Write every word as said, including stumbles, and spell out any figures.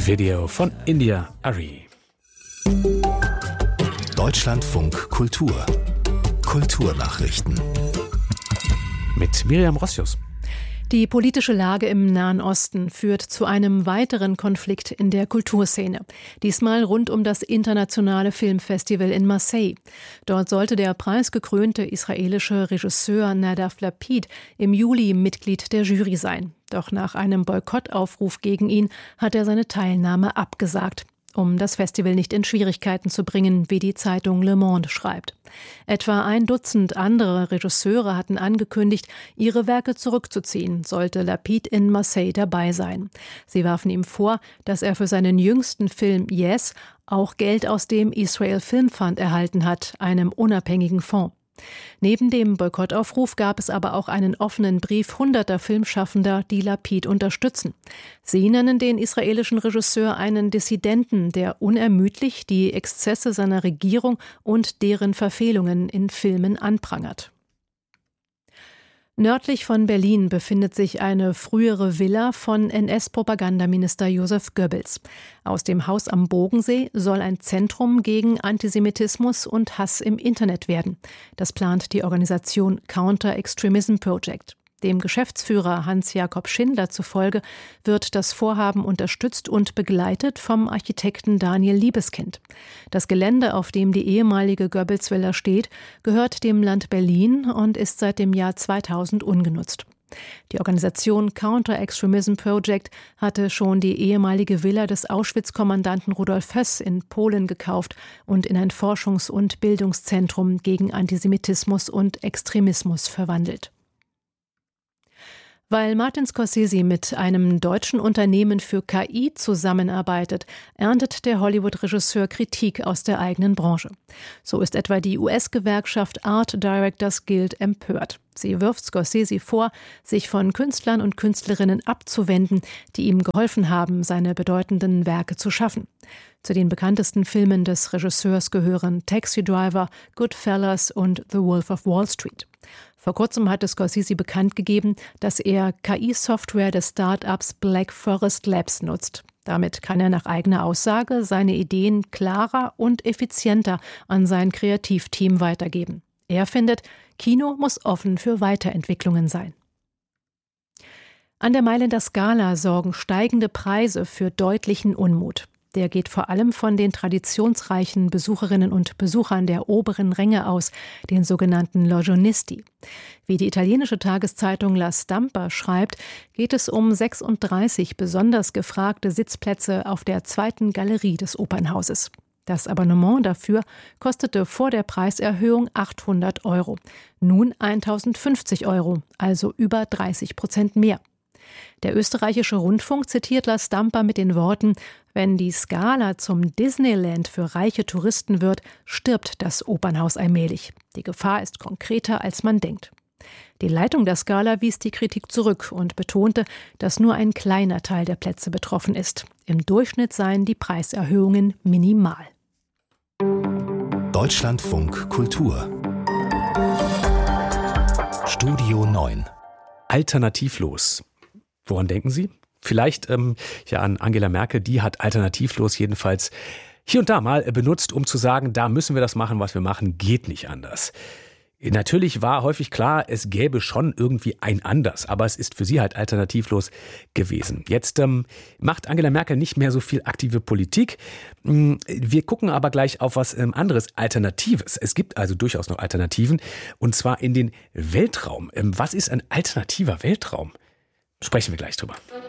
Video von India Arie. Deutschlandfunk Kultur. Kulturnachrichten. Mit Miriam Rossius. Die politische Lage im Nahen Osten führt zu einem weiteren Konflikt in der Kulturszene. Diesmal rund um das internationale Filmfestival in Marseille. Dort sollte der preisgekrönte israelische Regisseur Nadav Lapid im Juli Mitglied der Jury sein. Doch nach einem Boykottaufruf gegen ihn hat er seine Teilnahme abgesagt, um das Festival nicht in Schwierigkeiten zu bringen, wie die Zeitung Le Monde schreibt. Etwa ein Dutzend andere Regisseure hatten angekündigt, ihre Werke zurückzuziehen, sollte Lapid in Marseille dabei sein. Sie warfen ihm vor, dass er für seinen jüngsten Film Yes auch Geld aus dem Israel Film Fund erhalten hat, einem unabhängigen Fonds. Neben dem Boykottaufruf gab es aber auch einen offenen Brief hunderter Filmschaffender, die Lapid unterstützen. Sie nennen den israelischen Regisseur einen Dissidenten, der unermüdlich die Exzesse seiner Regierung und deren Verfehlungen in Filmen anprangert. Nördlich von Berlin befindet sich eine frühere Villa von N S-Propagandaminister Josef Goebbels. Aus dem Haus am Bodensee soll ein Zentrum gegen Antisemitismus und Hass im Internet werden. Das plant die Organisation Counter Extremism Project. Dem Geschäftsführer Hans-Jakob Schindler zufolge wird das Vorhaben unterstützt und begleitet vom Architekten Daniel Liebeskind. Das Gelände, auf dem die ehemalige Goebbels-Villa steht, gehört dem Land Berlin und ist seit dem Jahr zweitausend ungenutzt. Die Organisation Counter Extremism Project hatte schon die ehemalige Villa des Auschwitz-Kommandanten Rudolf Höss in Polen gekauft und in ein Forschungs- und Bildungszentrum gegen Antisemitismus und Extremismus verwandelt. Weil Martin Scorsese mit einem deutschen Unternehmen für K I zusammenarbeitet, erntet der Hollywood-Regisseur Kritik aus der eigenen Branche. So ist etwa die U S-Gewerkschaft Art Directors Guild empört. Sie wirft Scorsese vor, sich von Künstlern und Künstlerinnen abzuwenden, die ihm geholfen haben, seine bedeutenden Werke zu schaffen. Zu den bekanntesten Filmen des Regisseurs gehören Taxi Driver, Goodfellas und The Wolf of Wall Street. Vor kurzem hatte Scorsese bekannt gegeben, dass er K I-Software des Start-ups Black Forest Labs nutzt. Damit kann er nach eigener Aussage seine Ideen klarer und effizienter an sein Kreativteam weitergeben. Er findet, Kino muss offen für Weiterentwicklungen sein. An der Mailänder Scala sorgen steigende Preise für deutlichen Unmut. Der geht vor allem von den traditionsreichen Besucherinnen und Besuchern der oberen Ränge aus, den sogenannten Logionisti. Wie die italienische Tageszeitung La Stampa schreibt, geht es um sechsunddreißig besonders gefragte Sitzplätze auf der zweiten Galerie des Opernhauses. Das Abonnement dafür kostete vor der Preiserhöhung achthundert Euro. Nun eintausendfünfzig Euro, also über dreißig Prozent mehr. Der österreichische Rundfunk zitiert La Stampa mit den Worten: Wenn die Scala zum Disneyland für reiche Touristen wird, stirbt das Opernhaus allmählich. Die Gefahr ist konkreter, als man denkt. Die Leitung der Scala wies die Kritik zurück und betonte, dass nur ein kleiner Teil der Plätze betroffen ist. Im Durchschnitt seien die Preiserhöhungen minimal. Deutschlandfunk Kultur. Studio neun. Alternativlos. Woran denken Sie? Vielleicht ähm, ja an Angela Merkel, die hat alternativlos jedenfalls hier und da mal benutzt, um zu sagen, da müssen wir das machen, was wir machen, geht nicht anders. Natürlich war häufig klar, es gäbe schon irgendwie ein Anders, aber es ist für sie halt alternativlos gewesen. Jetzt ähm, macht Angela Merkel nicht mehr so viel aktive Politik. Wir gucken aber gleich auf was ähm, anderes, Alternatives. Es gibt also durchaus noch Alternativen, und zwar in den Weltraum. Ähm, was ist ein alternativer Weltraum? Sprechen wir gleich drüber.